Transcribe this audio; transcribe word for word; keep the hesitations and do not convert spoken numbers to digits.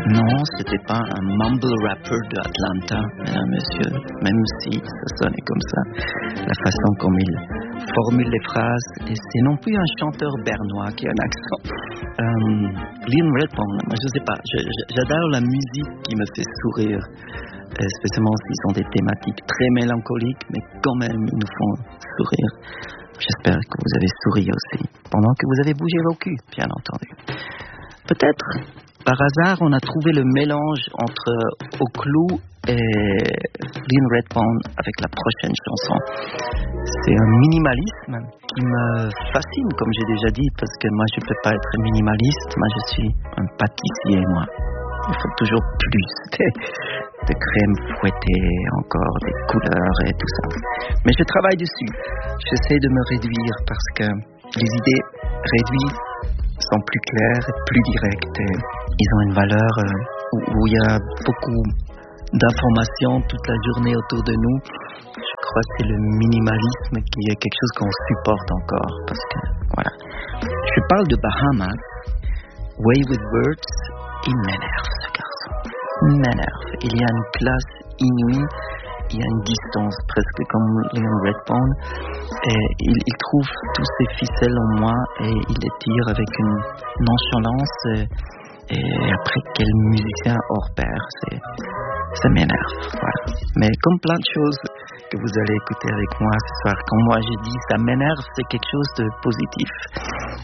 Non, c'était pas un mumble rapper de Atlanta, mesdames, messieurs, même si ça sonnait comme ça, la façon comme il formule les phrases, et c'est non plus un chanteur bernois qui a un accent. Euh, Liam Redbone, moi je sais pas, je, je, j'adore la musique qui me fait sourire, spécialement s'ils ont des thématiques très mélancoliques, mais quand même ils nous font sourire. J'espère que vous avez souri aussi, pendant que vous avez bougé vos culs, bien entendu. Peut-être, par hasard, on a trouvé le mélange entre Oclou et Lynn Redbone avec la prochaine chanson. C'est un minimalisme qui me fascine, comme j'ai déjà dit, parce que moi je ne peux pas être minimaliste, moi je suis un pâtissier, moi. Il faut toujours plus de, de crème fouettée, encore des couleurs et tout ça. Mais je travaille dessus. J'essaie de me réduire parce que les idées réduites sont plus claires, plus directes. Et ils ont une valeur où, où il y a beaucoup d'informations toute la journée autour de nous. Je crois que c'est le minimalisme qui est quelque chose qu'on supporte encore. Parce que, voilà. Je parle de Bahamas. Way with Words. Il m'énerve, ce garçon. Il m'énerve. Il y a une classe inouïe. Il y a une distance presque comme Leon Redbone. Et il, il trouve tous ces ficelles en moi et il les tire avec une nonchalance. Et, et après, quel musicien hors pair. C'est, ça m'énerve. Voilà. Mais comme plein de choses que vous allez écouter avec moi ce soir, quand moi j'ai dit ça m'énerve, c'est quelque chose de positif.